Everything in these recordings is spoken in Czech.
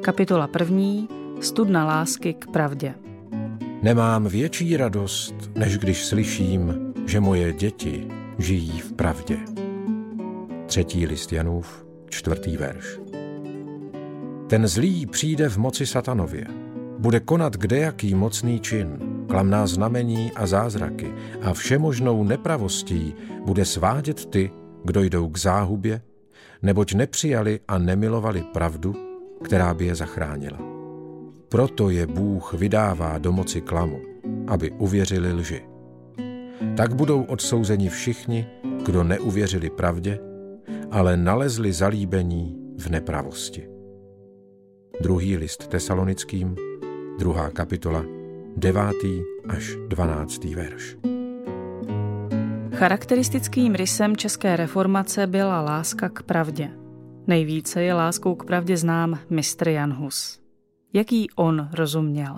Kapitola 1. Studna lásky k pravdě. Nemám větší radost, než když slyším, že moje děti žijí v pravdě. 3. list Janův, 4. verš. Ten zlý přijde v moci satanově. Bude konat kdejaký mocný čin, klamná znamení a zázraky a všemožnou nepravostí bude svádět ty, kdo jdou k záhubě, neboť nepřijali a nemilovali pravdu, která by je zachránila. Proto je Bůh vydává do moci klamu, aby uvěřili lži. Tak budou odsouzeni všichni, kdo neuvěřili pravdě, ale nalezli zalíbení v nepravosti. 2. list Tesalonickým, 2. kapitola, 9. až 12. verš. Charakteristickým rysem české reformace byla láska k pravdě. Nejvíce je láskou k pravdě znám mistr Jan Hus. Jaký on rozuměl?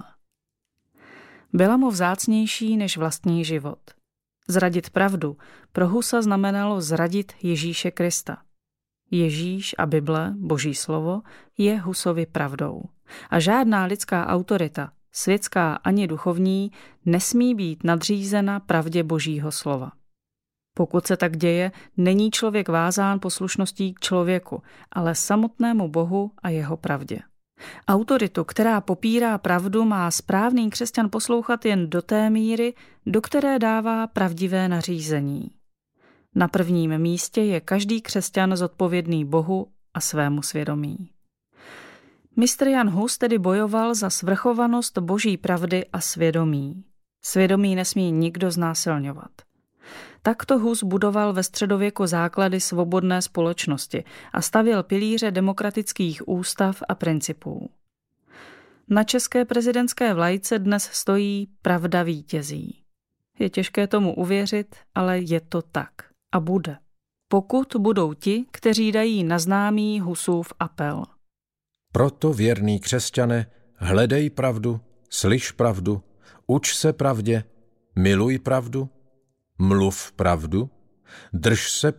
Byla mu vzácnější než vlastní život. Zradit pravdu pro Husa znamenalo zradit Ježíše Krista. Ježíš a Bible, Boží slovo, je Husovi pravdou. A žádná lidská autorita, světská ani duchovní, nesmí být nadřízena pravdě Božího slova. Pokud se tak děje, není člověk vázán poslušností k člověku, ale samotnému Bohu a jeho pravdě. Autoritu, která popírá pravdu, má správný křesťan poslouchat jen do té míry, do které dává pravdivé nařízení. Na prvním místě je každý křesťan zodpovědný Bohu a svému svědomí. Mistr Jan Hus tedy bojoval za svrchovanost Boží pravdy a svědomí. Svědomí nesmí nikdo znásilňovat. Takto Hus budoval ve středověku základy svobodné společnosti a stavěl pilíře demokratických ústav a principů. Na české prezidentské vlajce dnes stojí Pravda vítězí. Je těžké tomu uvěřit, ale je to tak a bude. Pokud budou ti, kteří dají na známý Husův apel. Proto, věrný křesťane, hledej pravdu, slyš pravdu, uč se pravdě, miluj pravdu, mluv pravdu, drž se